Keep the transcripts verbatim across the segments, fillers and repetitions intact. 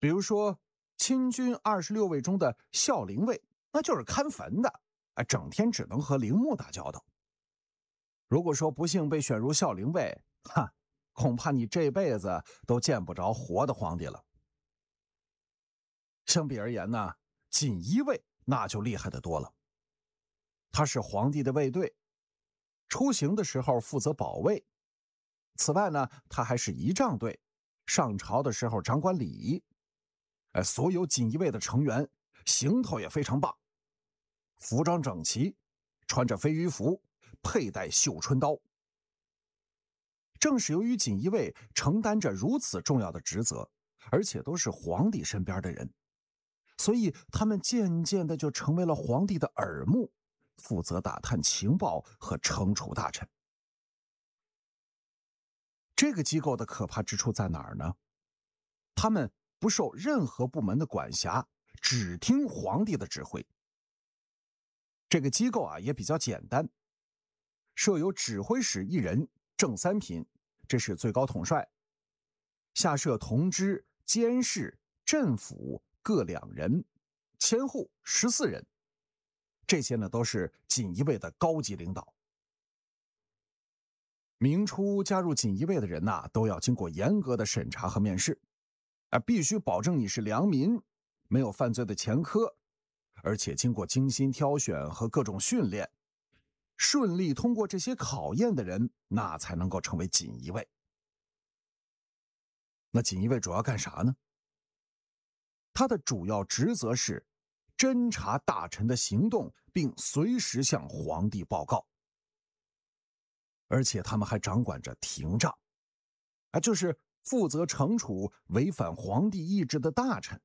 比如说亲军二十六位中的孝陵尉，那就是看坟的，啊，整天只能和陵墓打交道。如果说不幸被选入孝陵尉，哈，恐怕你这辈子都见不着活的皇帝了。相比而言呢，锦衣卫那就厉害得多了。他是皇帝的卫队，出行的时候负责保卫。此外呢，他还是仪仗队，上朝的时候掌管礼仪。哎，所有锦衣卫的成员行头也非常棒，服装整齐，穿着飞鱼服，佩戴绣春刀。正是由于锦衣卫承担着如此重要的职责，而且都是皇帝身边的人，所以他们渐渐的就成为了皇帝的耳目，负责打探情报和惩处大臣。这个机构的可怕之处在哪儿呢？他们不受任何部门的管辖，只听皇帝的指挥。这个机构啊也比较简单，设有指挥使一人，正三品，这是最高统帅，下设同知、监事、镇抚各两人，千户十四人，这些呢都是锦衣卫的高级领导。明初加入锦衣卫的人呐、啊，都要经过严格的审查和面试，啊，必须保证你是良民，没有犯罪的前科，而且经过精心挑选和各种训练，顺利通过这些考验的人，那才能够成为锦衣卫。那锦衣卫主要干啥呢？他的主要职责是侦查大臣的行动，并随时向皇帝报告。而且他们还掌管着廷杖，啊，就是负责惩处违反皇帝意志的大臣。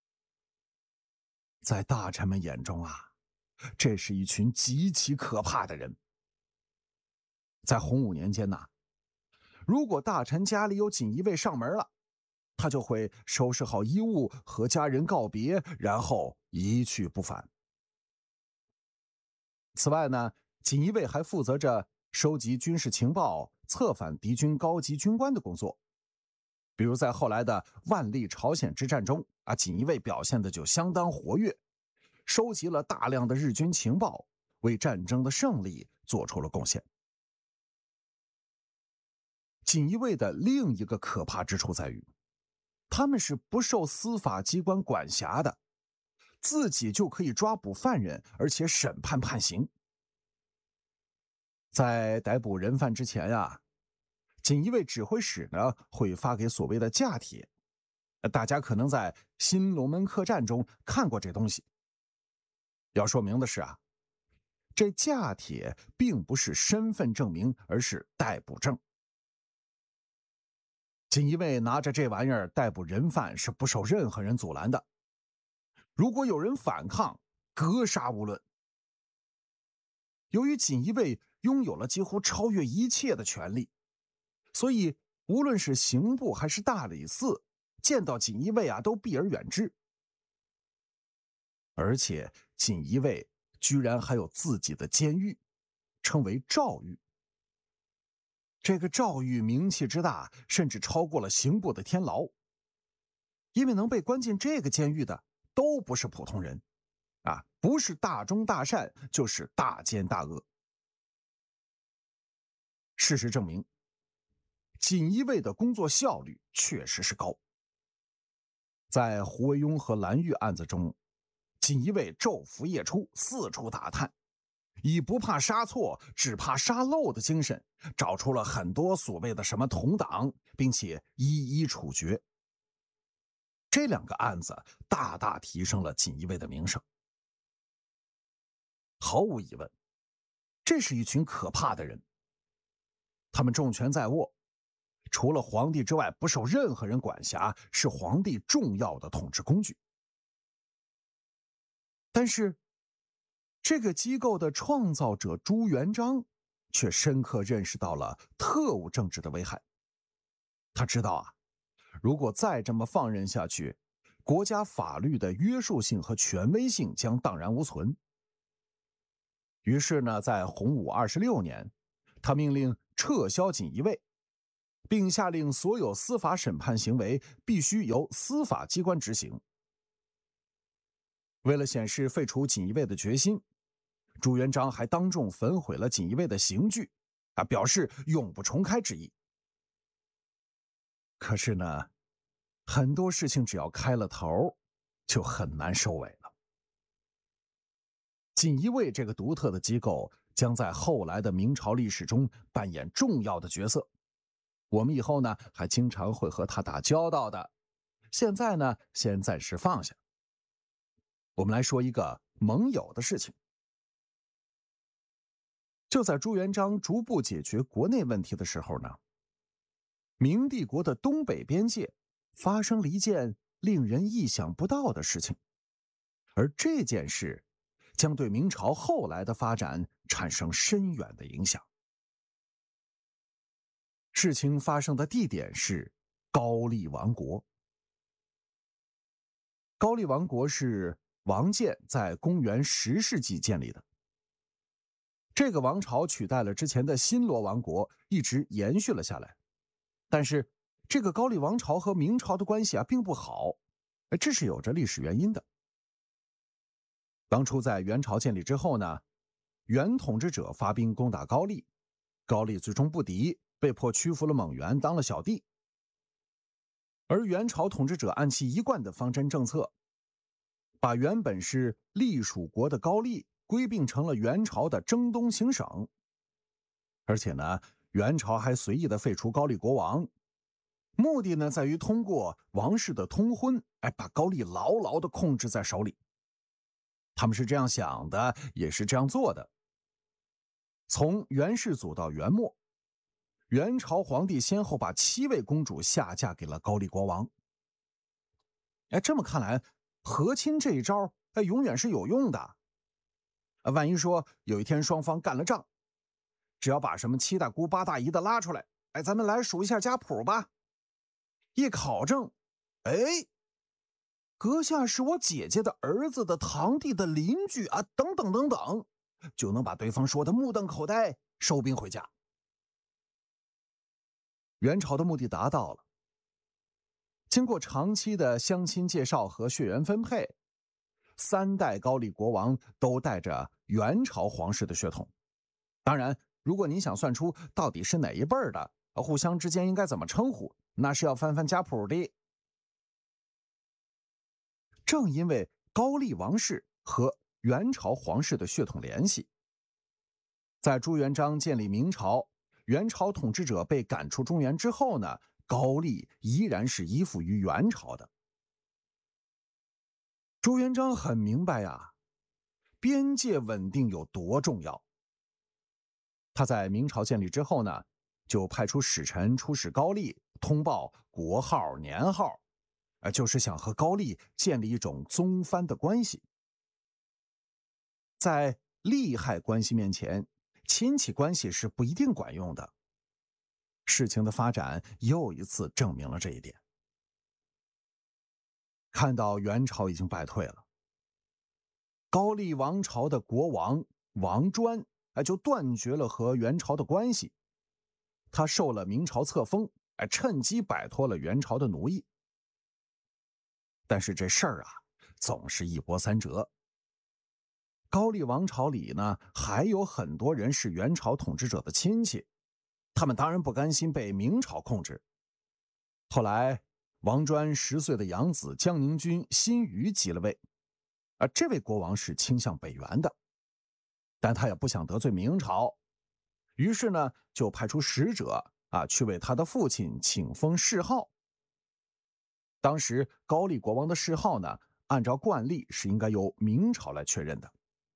在大臣们眼中啊，这是一群极其可怕的人。在洪武年间呐、啊，如果大臣家里有锦衣卫上门了，他就会收拾好衣物和家人告别，然后一去不返。此外呢，锦衣卫还负责着收集军事情报、策反敌军高级军官的工作。比如在后来的万历朝鲜之战中啊，锦衣卫表现的就相当活跃，收集了大量的日军情报，为战争的胜利做出了贡献。锦衣卫的另一个可怕之处在于，他们是不受司法机关管辖的，自己就可以抓捕犯人，而且审判判刑。在逮捕人犯之前呀、啊，锦衣卫指挥使呢会发给所谓的假帖，大家可能在新龙门客栈中看过这东西。要说明的是啊，这假帖并不是身份证明，而是逮捕证。锦衣卫拿着这玩意儿逮捕人犯是不受任何人阻拦的，如果有人反抗，格杀勿论。由于锦衣卫拥有了几乎超越一切的权力，所以无论是刑部还是大理寺，见到锦衣卫啊都避而远之。而且锦衣卫居然还有自己的监狱，称为诏狱。这个诏狱名气之大，甚至超过了刑部的天牢。因为能被关进这个监狱的都不是普通人啊，不是大忠大善，就是大奸大恶。事实证明，锦衣卫的工作效率确实是高。在胡惟庸和蓝玉案子中，锦衣卫昼伏夜出，四处打探，以不怕杀错，只怕杀漏的精神，找出了很多所谓的什么同党，并且一一处决。这两个案子大大提升了锦衣卫的名声。毫无疑问，这是一群可怕的人。他们重权在握，除了皇帝之外不受任何人管辖，是皇帝重要的统治工具。但是这个机构的创造者朱元璋却深刻认识到了特务政治的危害。他知道啊，如果再这么放任下去，国家法律的约束性和权威性将荡然无存。于是呢，在洪武二十六年，他命令撤销锦衣卫， 并下令所有司法审判行为必须由司法机关执行。为了显示废除锦衣卫的决心，朱元璋还当众焚毁了锦衣卫的刑具，啊，表示永不重开之意。可是呢，很多事情只要开了头，就很难收尾了。锦衣卫这个独特的机构将在后来的明朝历史中扮演重要的角色，我们以后呢还经常会和他打交道的。现在呢，先暂时放下。我们来说一个盟友的事情。就在朱元璋逐步解决国内问题的时候呢，明帝国的东北边界发生了一件令人意想不到的事情，而这件事将对明朝后来的发展产生深远的影响。事情发生的地点是高丽王国。高丽王国是王建在公元十世纪建立的。这个王朝取代了之前的新罗王国，一直延续了下来。但是这个高丽王朝和明朝的关系啊并不好，这是有着历史原因的。当初在元朝建立之后呢，元统治者发兵攻打高丽，高丽最终不敌，被迫屈服了蒙元，当了小弟。而元朝统治者按其一贯的方针政策，把原本是隶属国的高丽归并成了元朝的征东行省。而且呢，元朝还随意的废除高丽国王，目的呢在于通过王室的通婚，哎，把高丽牢牢的控制在手里。他们是这样想的，也是这样做的。从元世祖到元末，元朝皇帝先后把七位公主下嫁给了高丽国王。哎，这么看来，和亲这一招，哎，永远是有用的。万一说有一天双方干了仗，只要把什么七大姑八大姨的拉出来，哎，咱们来数一下家谱吧。一考证，哎，阁下是我姐姐的儿子的堂弟的邻居啊，等等等等，就能把对方说的目瞪口呆，收兵回家。元朝的目的达到了。经过长期的相亲介绍和血缘分配，三代高丽国王都带着元朝皇室的血统。当然，如果您想算出到底是哪一辈的，互相之间应该怎么称呼，那是要翻翻家谱的。正因为高丽王室和元朝皇室的血统联系，在朱元璋建立明朝，元朝统治者被赶出中原之后呢，高丽依然是依附于元朝的。朱元璋很明白呀，边界稳定有多重要。他在明朝建立之后呢，就派出使臣出使高丽，通报国号、年号，就是想和高丽建立一种宗藩的关系。在利害关系面前，亲戚关系是不一定管用的。事情的发展又一次证明了这一点。看到元朝已经败退了，高丽王朝的国王王专就断绝了和元朝的关系，他受了明朝册封，趁机摆脱了元朝的奴役。但是这事儿啊，总是一波三折。高丽王朝里呢，还有很多人是元朝统治者的亲戚，他们当然不甘心被明朝控制。后来，王专十岁的养子江宁君辛于即了位，而这位国王是倾向北元的，但他也不想得罪明朝，于是呢，就派出使者啊，去为他的父亲请封谥号。当时高丽国王的谥号呢，按照惯例是应该由明朝来确认的。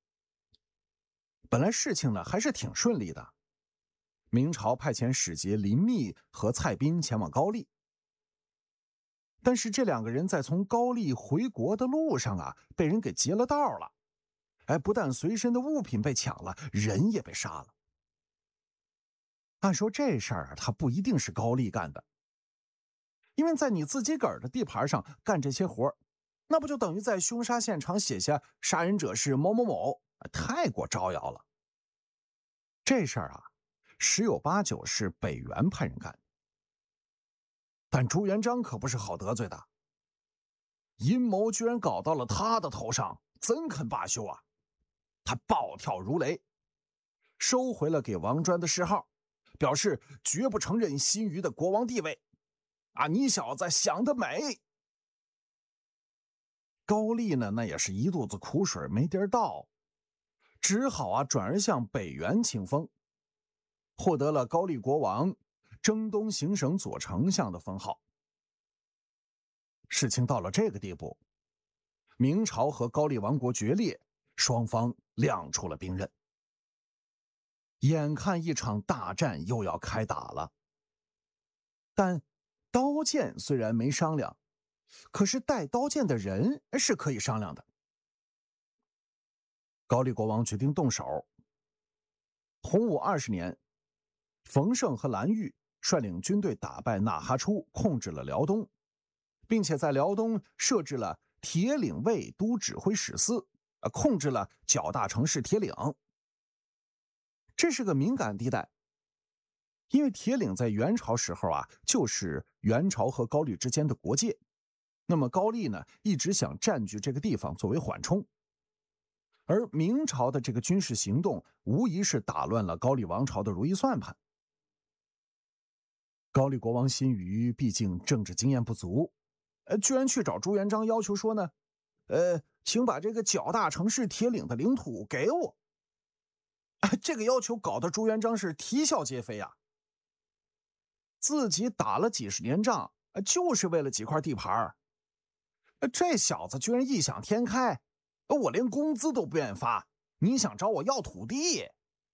本来事情呢还是挺顺利的，明朝派遣使节林密和蔡斌前往高丽。但是这两个人在从高丽回国的路上啊，被人给劫了道了。哎，不但随身的物品被抢了，人也被杀了。按说这事儿啊，他不一定是高丽干的，因为在你自己个儿的地盘上干这些活，那不就等于在凶杀现场写下杀人者是某某某，太过招摇了。这事儿啊，十有八九是北元派人干。 但朱元璋可不是好得罪的，阴谋居然搞到了他的头上，怎肯罢休啊？他暴跳如雷，收回了给王专的谥号，表示绝不承认新余的国王地位。啊，你小子想得美！高丽呢，那也是一肚子苦水没地儿倒，只好啊转而向北元请封，获得了高丽国王、征东行省左丞相的封号。事情到了这个地步，明朝和高丽王国决裂，双方亮出了兵刃，眼看一场大战又要开打了。但刀剑虽然没商量，可是带刀剑的人是可以商量的。高丽国王决定动手。洪武二十年，冯胜和蓝玉率领军队打败纳哈出，控制了辽东，并且在辽东设置了铁岭卫都指挥使司，控制了较大城市铁岭。这是个敏感地带，因为铁岭在元朝时候啊，就是元朝和高丽之间的国界。那么高丽呢，一直想占据这个地方作为缓冲，而明朝的这个军事行动无疑是打乱了高丽王朝的如意算盘。高丽国王辛于毕竟政治经验不足，呃，居然去找朱元璋要求说呢，呃，请把这个较大城市铁岭的领土给我。啊，这个要求搞得朱元璋是啼笑皆非啊！自己打了几十年仗，就是为了几块地盘，这小子居然异想天开，我连工资都不愿发，你想找我要土地？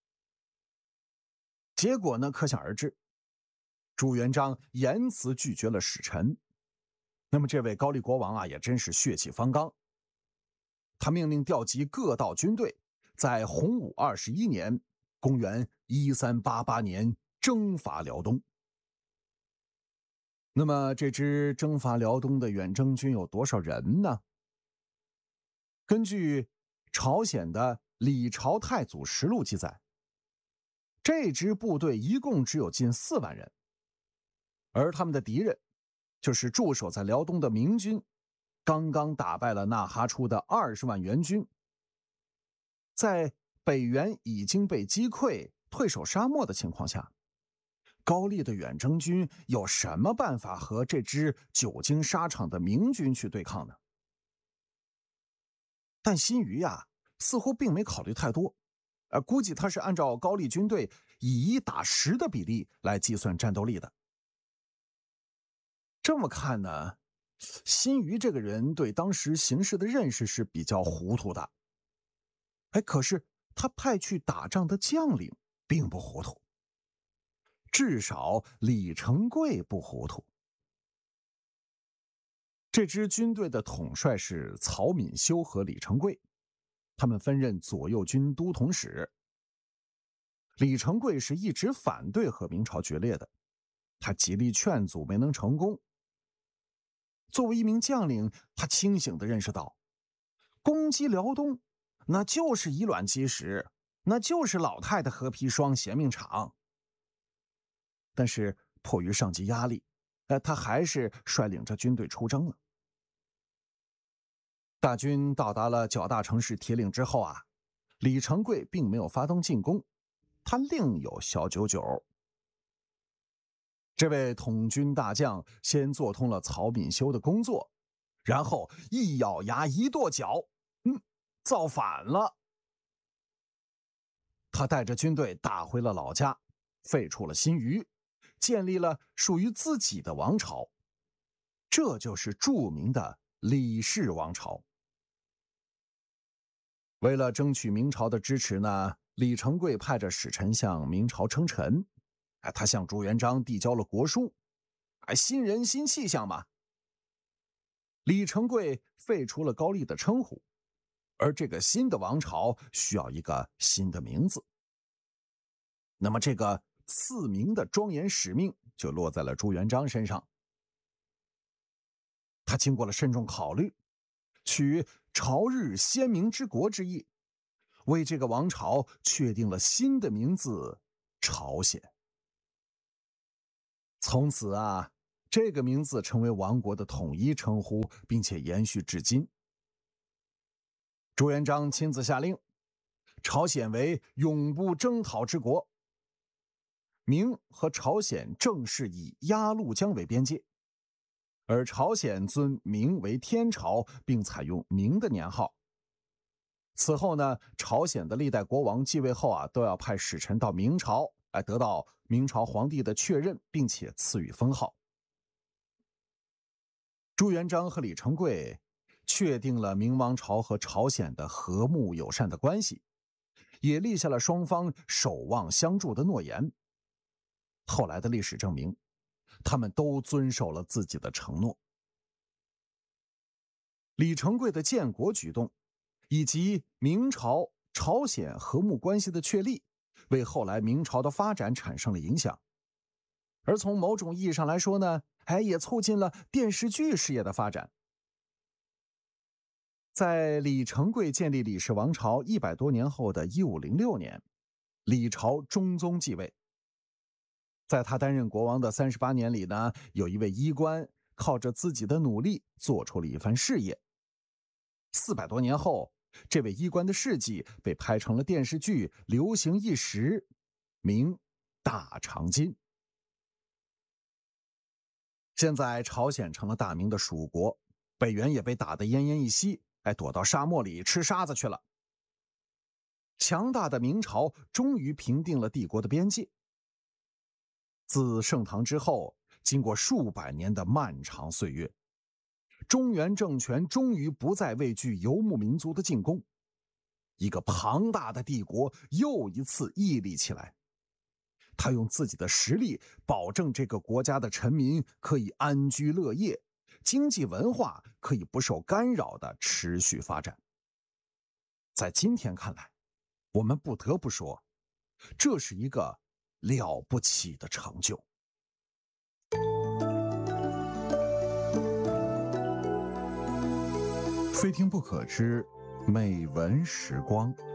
结果呢，可想而知，朱元璋严词拒绝了使臣。那么这位高丽国王啊，也真是血气方刚，他命令调集各道军队，在洪武二十一年（公元一三八八年）征伐辽东。那么这支征伐辽东的远征军有多少人呢？根据朝鲜的李朝太祖实录记载，这支部队一共只有近四万人，而他们的敌人就是驻守在辽东的明军，刚刚打败了纳哈出的二十万援军。在北元已经被击溃、退守沙漠的情况下，高丽的远征军有什么办法和这支久经沙场的明军去对抗呢？但辛于呀，似乎并没考虑太多，呃，估计他是按照高丽军队以一打十的比例来计算战斗力的。这么看呢，辛于这个人对当时形势的认识是比较糊涂的。哎，可是他派去打仗的将领并不糊涂，至少李成桂不糊涂。这支军队的统帅是曹敏修和李成桂，他们分任左右军都统使。李成桂是一直反对和明朝决裂的，他极力劝阻，没能成功。作为一名将领，他清醒地认识到，攻击辽东那就是以卵击石，那就是老太太和砒霜嫌命场。但是迫于上级压力，呃，他还是率领着军队出征了。大军到达了较大城市铁岭之后啊，李成桂并没有发动进攻，他另有小九九。这位统军大将先做通了曹敏修的工作，然后一咬牙一跺脚，嗯，造反了。他带着军队打回了老家，废除了辛于，建立了属于自己的王朝，这就是著名的李氏王朝。为了争取明朝的支持呢，李成桂派着使臣向明朝称臣，他向朱元璋递交了国书，新人新气象嘛。李成桂废除了高丽的称呼，而这个新的王朝需要一个新的名字。那么这个赐名的庄严使命就落在了朱元璋身上。他经过了慎重考虑，取朝日鲜明之国之意，为这个王朝确定了新的名字——朝鲜。从此啊， 这个名字成为王国的统一称呼，并且延续至今。朱元璋亲自下令，朝鲜为永不征讨之国。明和朝鲜正式以鸭绿江为边界，而朝鲜尊明为天朝，并采用明的年号。此后呢，朝鲜的历代国王继位后啊，都要派使臣到明朝，来得到明朝皇帝的确认，并且赐予封号。朱元璋和李成桂确定了明王朝和朝鲜的和睦友善的关系，也立下了双方守望相助的诺言。后来的历史证明，他们都遵守了自己的承诺。李成桂的建国举动，以及明朝朝鲜和睦关系的确立，为后来明朝的发展产生了影响。而从某种意义上来说呢，哎，也促进了电视剧事业的发展。在李成桂建立李氏王朝一百多年后的一五零六年，李朝中宗继位。在他担任国王的三十八年里呢，有一位医官靠着自己的努力做出了一番事业。四百多年后，这位医官的事迹被拍成了电视剧，流行一时，名《大长今》。现在朝鲜成了大明的属国，北元也被打得奄奄一息，哎，躲到沙漠里吃沙子去了。强大的明朝终于平定了帝国的边界。自盛唐之后，经过数百年的漫长岁月，中原政权终于不再畏惧游牧民族的进攻，一个庞大的帝国又一次屹立起来。他用自己的实力保证这个国家的臣民可以安居乐业，经济文化可以不受干扰的持续发展。在今天看来，我们不得不说，这是一个了不起的成就。非听不可知，美文时光。